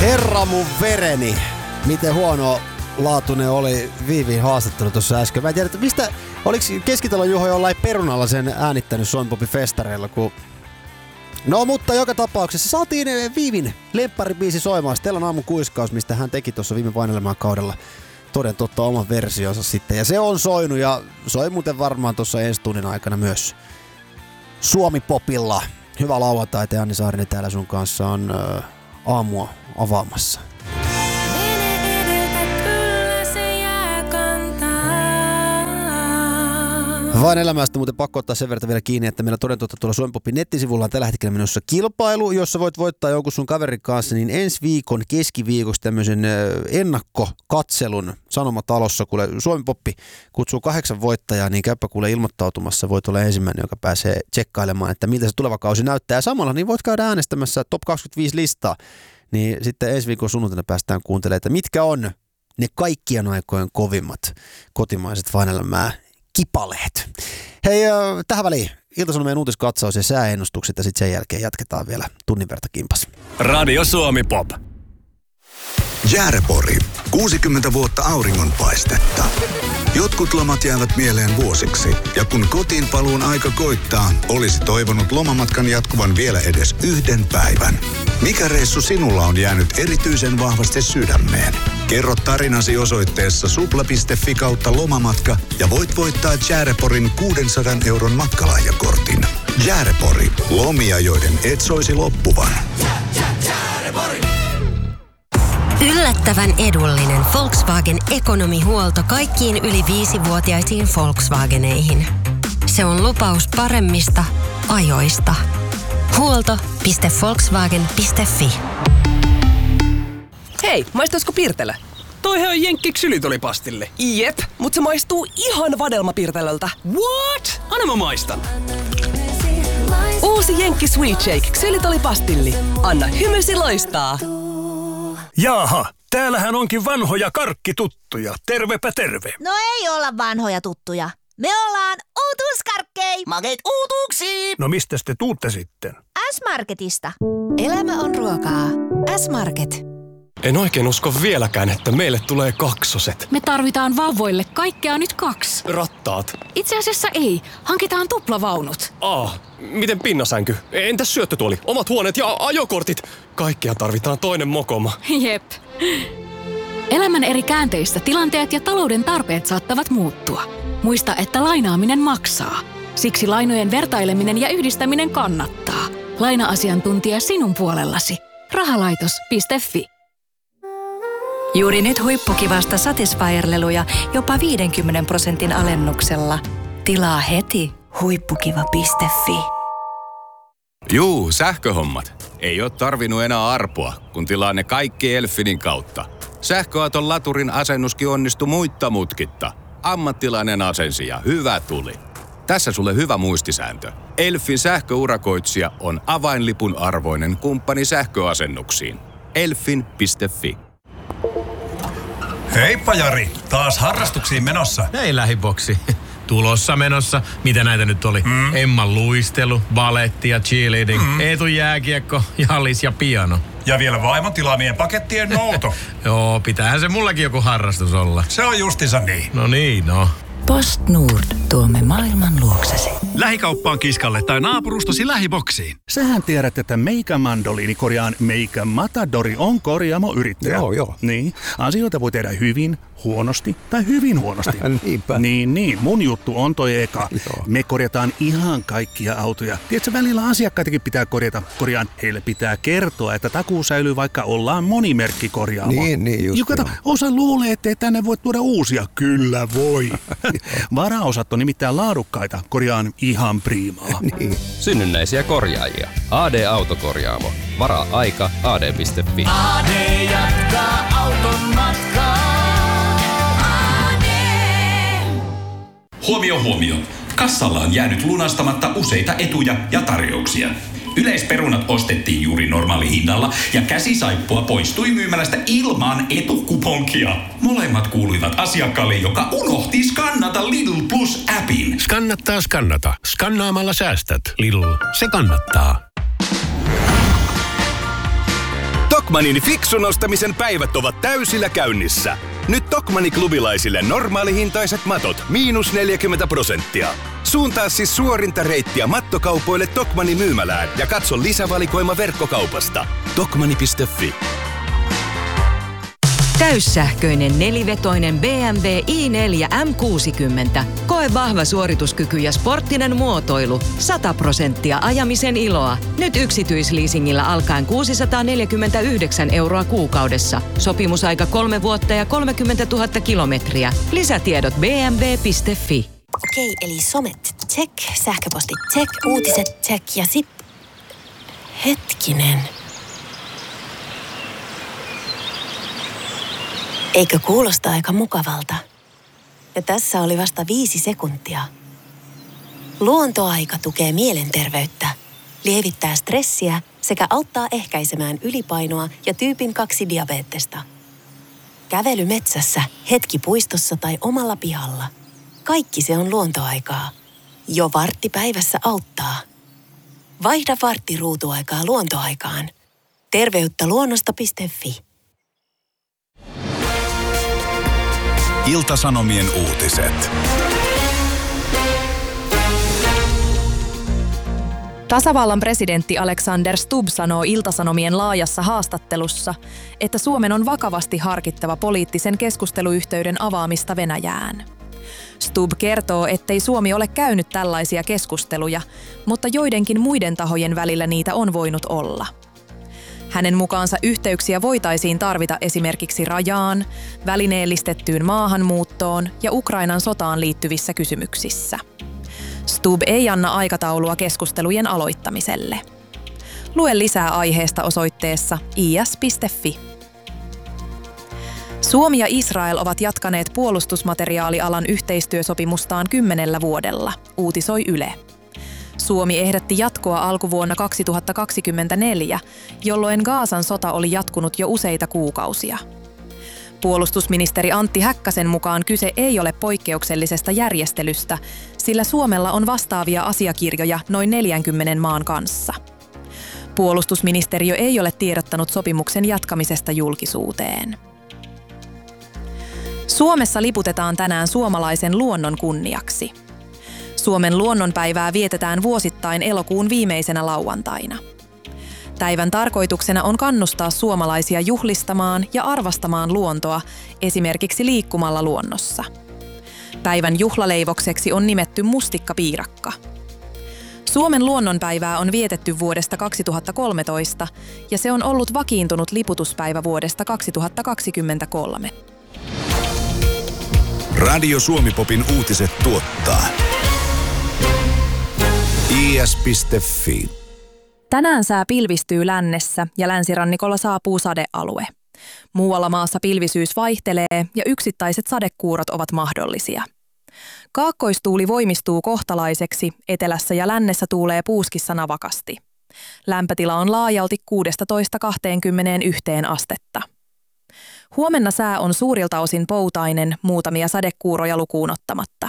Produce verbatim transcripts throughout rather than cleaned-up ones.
Herra mun vereni, miten huono laatuinen oli Viivin haastattelu tuossa äsken. Mä en tiedä, että mistä, oliko Keskitalon Juho jollain perunalla sen äänittänyt Suomi-popin festareilla, kun... No mutta joka tapauksessa saatiin Viivin lempparibiisi soimaan, Stellan aamun kuiskaus, mistä hän teki tuossa viime Vainelemaan kaudella toden totta oman versionsa sitten. Ja se on soinut ja soi muuten varmaan tuossa ensi tunnin aikana myös Suomi-popilla. Hyvä lauantai, Anni Saarinen täällä sun kanssa on äh, aamua avaamassa. Vain elämästä muuten pakko ottaa sen verran vielä kiinni, että meillä toden totta tuolla Suomi-popin nettisivulla on tällä hetkellä menossa kilpailu, jossa voit voittaa jonkun sun kaverin kanssa, niin ensi viikon keskiviikoksi tämmöisen ennakkokatselun Sanomatalossa, kuule Suomi-poppi kutsuu kahdeksan voittajaa, niin käypä kuule ilmoittautumassa, voit olla ensimmäinen, joka pääsee tsekkailemaan, että miltä se tuleva kausi näyttää. Ja samalla niin voit käydä äänestämässä top kaksikymmentäviisi listaa, niin sitten ensi viikon sunnuntaina päästään kuuntelemaan, että mitkä on ne kaikkien aikojen kovimmat kotimaiset Vain elämää kipaleet. Hei, tähän väliin Ilta-Sanomien uutiskatsaus ja sääennustukset ja sitten sen jälkeen jatketaan vielä tunnin verta kimpas. Radio Suomi Pop. Jäärepori. kuusikymmentä vuotta auringonpaistetta. Jotkut lomat jäävät mieleen vuosiksi. Ja kun kotiin paluun aika koittaa, olisi toivonut lomamatkan jatkuvan vielä edes yhden päivän. Mikä reissu sinulla on jäänyt erityisen vahvasti sydämeen? Kerro tarinasi osoitteessa supla piste fi kautta lomamatka ja voit voittaa Järeporin kuusisataa euron matkalahjakortin. Järepori. Lomia, joiden et soisi loppuvan. Yllättävän edullinen Volkswagen ekonomihuolto kaikkiin yli viisivuotiaisiin Volkswageneihin. Se on lupaus paremmista ajoista. Huolto piste volkswagen piste fi. Hei, maistaisiko Pirtelö? Toihan on Jenkki ksylitolipastille. Jep, mutta se maistuu ihan vadelmapirtelöltä. What? Anna mä maistan. Uusi Jenkki Sweet Shake ksylitolipastilli. Anna hymysi loistaa. Jaaha, täällähän onkin vanhoja karkkituttuja. Tervepä terve. No ei olla vanhoja tuttuja. Me ollaan uutuuskarkkei. Makeet uutuuksiin. No mistä te tuutte sitten? S-Marketista. Elämä on ruokaa. S-Market. En oikein usko vieläkään, että meille tulee kaksoset. Me tarvitaan vauvoille kaikkea nyt kaksi. Rattaat. Itse asiassa ei. Hankitaan tuplavaunut. Aa, miten pinnasänky? Entäs syöttötuoli? Omat huoneet ja ajokortit? Kaikkea tarvitaan toinen mokoma. Jep. Elämän eri käänteissä tilanteet ja talouden tarpeet saattavat muuttua. Muista, että lainaaminen maksaa. Siksi lainojen vertaileminen ja yhdistäminen kannattaa. Laina-asiantuntija sinun puolellasi. Rahalaitos piste fi. Juuri nyt huippukivasta Satisfyer-leluja jopa viidenkymmenen prosentin alennuksella. Tilaa heti huippukiva piste fi. Juu, sähköhommat. Ei oo tarvinnut enää arpoa, kun tilaa ne kaikki Elfinin kautta. Sähköauton laturin asennuskin onnistui muitta mutkitta. Ammattilainen asensi ja hyvä tuli. Tässä sulle hyvä muistisääntö. Elfin sähköurakoitsija on avainlipun arvoinen kumppani sähköasennuksiin. Elfin piste fi. Heippa Jari, taas harrastuksiin menossa. Hei lähiboksi. Tulossa menossa. Mitä näitä nyt oli? Mm. Emman luistelu, baletti ja cheerleading, mm. Eetu jääkiekko, jallis ja piano. Ja vielä vaimon tilaamien pakettien nouto. Joo, pitäähän se mullakin joku harrastus olla. Se on justiinsa niin. No niin, no. Post Nord, tuomme maailman luoksesi. Lähikauppaan kiskalle tai naapurustasi lähiboksiin. Sähän tiedät, että Meikä Mandoliini korjaan Meikä Matadori on korjaamoyrittäjä. Joo, joo. Niin, asioita voi tehdä hyvin, huonosti tai hyvin huonosti. Niinpä. Niin, niin. Mun juttu on toi eka. Joo. Me korjataan ihan kaikkia autoja. Tiedätkö, välillä asiakkaitakin pitää korjata. Korjaan, heille pitää kertoa, että takuu säilyy, vaikka ollaan monimerkkikorjaamo. Niin, niin just. Kato, osa luulee, ettei tänne voi tuoda uusia. Kyllä voi. Varaosat on nimittäin laadukkaita. Korjaan ihan priimaa. Niin. Synnynnäisiä korjaajia. A D-autokorjaamo. Varaa aika A D piste fi. A D jatkaa auton matkaa. Huomio, huomio. Kassalla on jäänyt lunastamatta useita etuja ja tarjouksia. Yleisperunat ostettiin juuri normaalihinnalla ja käsisaippua poistui myymälästä ilman etukuponkia. Molemmat kuuluivat asiakkaalle, joka unohti skannata Lidl Plus-appin. Skannattaa skannata. Skannaamalla säästät. Lidl. Se kannattaa. Tokmannin fiksun ostamisen päivät ovat täysillä käynnissä. Nyt Tokmanni-klubilaisille normaalihintaiset matot miinus neljäkymmentä prosenttia. Suuntaa siis suorinta reittiä mattokaupoille Tokmannin myymälään ja katso lisävalikoima verkkokaupasta. Tokmanni piste fi. Täyssähköinen nelivetoinen B M W i neljä M kuusikymmentä. Koe vahva suorituskyky ja sporttinen muotoilu. sata prosenttia ajamisen iloa. Nyt yksityisleasingillä alkaen kuusisataaneljäkymmentäyhdeksän euroa kuukaudessa. Sopimusaika kolme vuotta ja kolmekymmentätuhatta kilometriä. Lisätiedot b m w piste fi. Okei, eli somet, check, sähköpostit, check, uutiset, check ja sit... Hetkinen. Eikö kuulosta aika mukavalta? Ja tässä oli vasta viisi sekuntia. Luontoaika tukee mielenterveyttä, lievittää stressiä sekä auttaa ehkäisemään ylipainoa ja tyypin kaksi diabetesta. Kävely metsässä, hetki puistossa tai omalla pihalla. Kaikki se on luontoaikaa. Jo vartti päivässä auttaa. Vaihda vartti ruutuaikaa luontoaikaan. Terveyttä luonnosta piste fi. Ilta-Sanomien uutiset. Tasavallan presidentti Alexander Stubb sanoo Ilta-Sanomien laajassa haastattelussa, että Suomen on vakavasti harkittava poliittisen keskusteluyhteyden avaamista Venäjään. Stubb kertoo, ettei Suomi ole käynyt tällaisia keskusteluja, mutta joidenkin muiden tahojen välillä niitä on voinut olla. Hänen mukaansa yhteyksiä voitaisiin tarvita esimerkiksi rajaan, välineellistettyyn maahanmuuttoon ja Ukrainan sotaan liittyvissä kysymyksissä. Stubb ei anna aikataulua keskustelujen aloittamiselle. Lue lisää aiheesta osoitteessa i s piste fi. Suomi ja Israel ovat jatkaneet puolustusmateriaalialan yhteistyösopimustaan kymmenellä vuodella, uutisoi Yle. Suomi ehdotti jatkoa alkuvuonna kaksituhattakaksikymmentäneljä, jolloin Gazan sota oli jatkunut jo useita kuukausia. Puolustusministeri Antti Häkkäsen mukaan kyse ei ole poikkeuksellisesta järjestelystä, sillä Suomella on vastaavia asiakirjoja noin neljänkymmenen maan kanssa. Puolustusministeriö ei ole tiedottanut sopimuksen jatkamisesta julkisuuteen. Suomessa liputetaan tänään suomalaisen luonnon kunniaksi. Suomen luonnonpäivää vietetään vuosittain elokuun viimeisenä lauantaina. Päivän tarkoituksena on kannustaa suomalaisia juhlistamaan ja arvostamaan luontoa esimerkiksi liikkumalla luonnossa. Päivän juhlaleivokseksi on nimetty mustikkapiirakka. Suomen luonnonpäivää on vietetty vuodesta kaksituhattakolmetoista ja se on ollut vakiintunut liputuspäivä vuodesta kaksituhattakaksikymmentäkolme. Radio Suomi-popin uutiset tuottaa i s piste fi. Tänään sää pilvistyy lännessä ja länsirannikolla saapuu sadealue. Muualla maassa pilvisyys vaihtelee ja yksittäiset sadekuurot ovat mahdollisia. Kaakkoistuuli voimistuu kohtalaiseksi, etelässä ja lännessä tuulee puuskissa navakasti. Lämpötila on laajalti kuusitoista kaksikymmentäyksi astetta. Huomenna sää on suurilta osin poutainen, muutamia sadekuuroja lukuun ottamatta.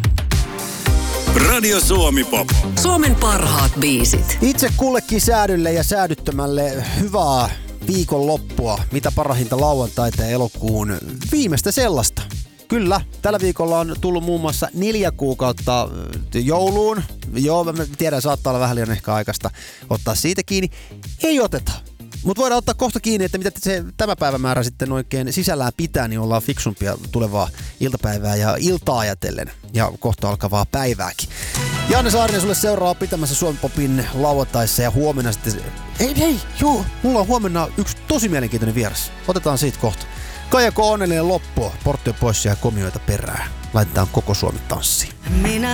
Radio Suomi Pop. Suomen parhaat biisit. Itse kullekin säädylle ja säädyttömälle hyvää viikonloppua. Mitä parhainta lauantaita ja elokuun viimeistä sellaista. Kyllä, tällä viikolla on tullut muun muassa neljä kuukautta jouluun. Joo, mä tiedän, saattaa olla vähän liian ehkä aikaista ottaa siitä kiinni. Ei oteta. Mutta voidaan ottaa kohta kiinni, että mitä se tämä päivämäärä sitten oikein sisällään pitää, niin ollaan fiksumpia tulevaa iltapäivää ja iltaa ajatellen. Ja kohta alkavaa päivääkin. Janne Saarinen sulle seuraa pitämässä Suomi Popin lauantaissa ja huomenna sitten... Ei, hei, joo, mulla on huomenna yksi tosi mielenkiintoinen vieras. Otetaan siitä kohta. Kaija K. onnellinen loppua. Portti on pois ja komioita perään. Laitetaan koko Suomi tanssiin. Minä